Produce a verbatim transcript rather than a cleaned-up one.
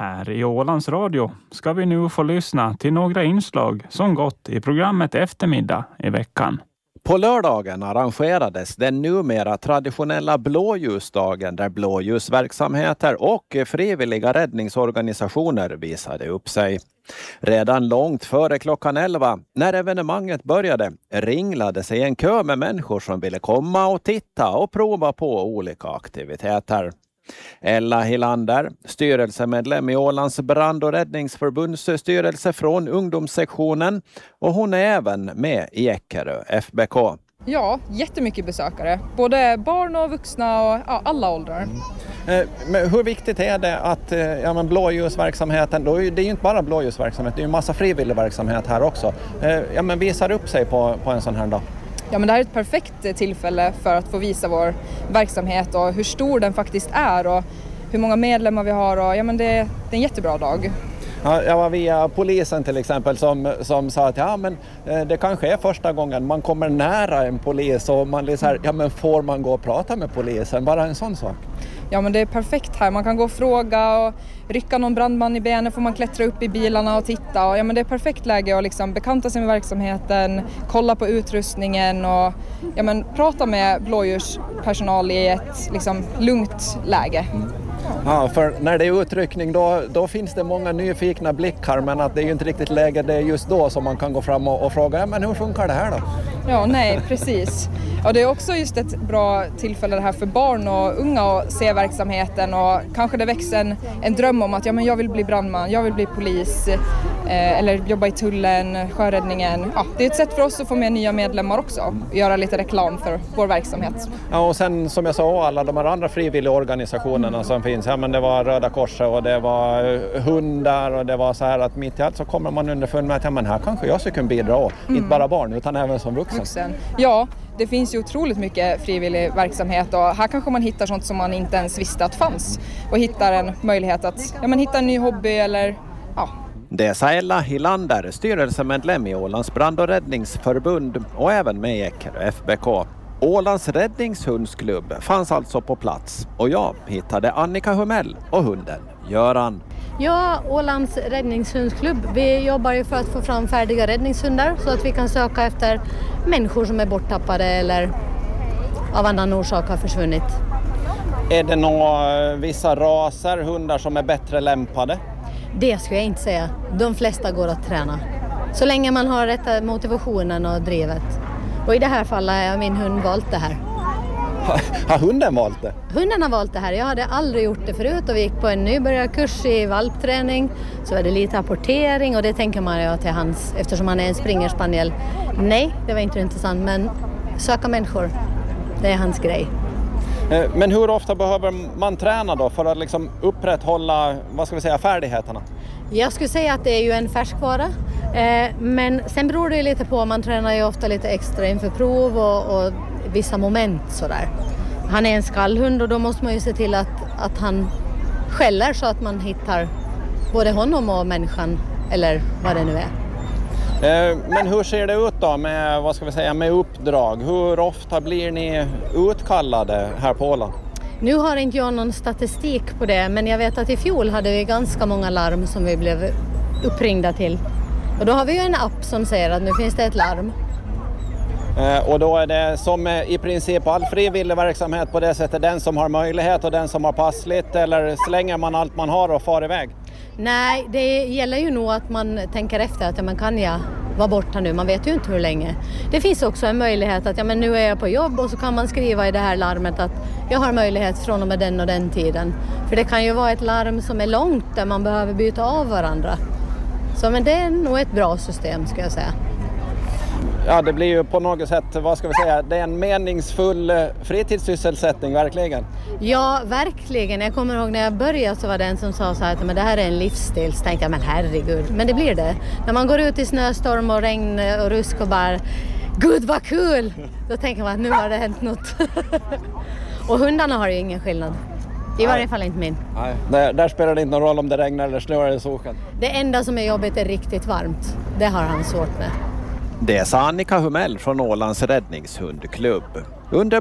Här i Ålands Radio ska vi nu få lyssna till några inslag som gått i programmet Eftermiddag i veckan. På lördagen arrangerades den numera traditionella blåljusdagen där blåljusverksamheter och frivilliga räddningsorganisationer visade upp sig. Redan långt före klockan elva, när evenemanget började, ringlade sig en kö med människor som ville komma och titta och prova på olika aktiviteter. Ella Hilander, styrelsemedlem i Ålands brand- och räddningsförbunds styrelse från ungdomssektionen, och hon är även med i Eckerö F B K. Ja, jättemycket besökare. Både barn och vuxna och ja, alla åldrar. Mm. Men hur viktigt är det att ja, men blåljusverksamheten, då är det är ju inte bara blåljusverksamhet, det är ju en massa frivillig verksamhet här också. Ja, men visar upp sig på, på en sån här dag? Ja, men det här är ett perfekt tillfälle för att få visa vår verksamhet och hur stor den faktiskt är och hur många medlemmar vi har. Och, ja, men det, det är en jättebra dag. Ja, jag var via polisen till exempel som, som sa att ja, men, det kanske är första gången man kommer nära en polis och man är så här, ja, men får man gå och prata med polisen? Bara en sån sak. Ja, men det är perfekt här. Man kan gå och fråga och rycka någon brandman i benen, får man klättra upp i bilarna och titta. Och, ja, men det är perfekt läge att liksom bekanta sig med verksamheten, kolla på utrustningen och ja, men, prata med blåljuspersonal i ett liksom, lugnt läge. Ja, för när det är utryckning då, då finns det många nyfikna blickar, men att det är ju inte riktigt läge det är just då som man kan gå fram och, och fråga, ja, men hur funkar det här då? Ja, nej, precis. Och det är också just ett bra tillfälle det här för barn och unga att se verksamheten och kanske det växer en, en dröm om att ja, men jag vill bli brandman, jag vill bli polis eh, eller jobba i tullen, sjöräddningen. Ja, det är ett sätt för oss att få med nya medlemmar också och göra lite reklam för vår verksamhet. Ja, och sen som jag sa, alla de här andra frivilliga organisationerna mm. som finns, ja, men det var Röda Korset och det var hundar och det var så här att mitt i allt så kommer man underfund med att ja, men här kanske jag skulle kunna bidra, mm. inte bara barn utan även som vuxen. vuxen. Ja, det finns ju otroligt mycket frivillig verksamhet och här kanske man hittar sånt som man inte ens visste att fanns och hittar en möjlighet att ja, men hitta en ny hobby eller ja. Det sa Ella Hilander, styrelsemedlem i Ålands brand- och räddningsförbund och även med i Eckerö F B K. Ålands räddningshundsklubb fanns alltså på plats och jag hittade Annika Hummel och hunden Göran. Ja, Ålands räddningshundsklubb, vi jobbar ju för att få fram färdiga räddningshundar så att vi kan söka efter människor som är borttappade eller av annan orsak har försvunnit. Är det några vissa raser, hundar som är bättre lämpade? Det skulle jag inte säga. De flesta går att träna. Så länge man har rätta motivationen och drivet. Och i det här fallet har min hund valt det här. Har hunden valt det? Hunden har valt det här. Jag hade aldrig gjort det förut och vi gick på en nybörjarkurs i valpträning. Så är det lite apportering och det tänker man ju till hans, eftersom han är en springerspaniel. Nej, det var inte intressant, men söka människor, det är hans grej. Men hur ofta behöver man träna då för att liksom upprätthålla, vad ska vi säga, färdigheterna? Jag skulle säga att det är ju en färskvara. Men sen beror det ju lite på, man tränar ju ofta lite extra inför prov och, och vissa moment sådär. Han är en skallhund och då måste man ju se till att, att han skäller så att man hittar både honom och människan eller vad det nu är. Men hur ser det ut då med, vad ska vi säga, med uppdrag? Hur ofta blir ni utkallade här på Åland? Nu har inte jag någon statistik på det, men jag vet att i fjol hade vi ganska många larm som vi blev uppringda till. Och då har vi ju en app som säger att nu finns det ett larm. Och då är det som i princip all frivillig verksamhet på det sättet, den som har möjlighet och den som har passligt, eller slänger man allt man har och far iväg? Nej, det gäller ju nog att man tänker efter att ja, men kan jag vara borta nu? Man vet ju inte hur länge. Det finns också en möjlighet att ja, men nu är jag på jobb och så kan man skriva i det här larmet att jag har möjlighet från och med den och den tiden. För det kan ju vara ett larm som är långt där man behöver byta av varandra. Så men det är nog ett bra system ska jag säga. Ja, det blir ju på något sätt, vad ska vi säga, det är en meningsfull fritidssysselsättning, verkligen. Ja, verkligen. Jag kommer ihåg när jag började så var det en som sa så här att men det här är en livsstil. Så tänkte jag, men herregud, men det blir det. När man går ut i snöstorm och regn och rusk och bara, gud vad kul! Då tänker man att nu har det hänt något. Och hundarna har ju ingen skillnad. I varje fall inte min. Nej. Där, där spelar det inte någon roll om det regnar eller snöar eller solsken. Det enda som är jobbigt är riktigt varmt. Det har han svårt med. Det sa Annika Hummel från Ålands räddningshundklubb. Under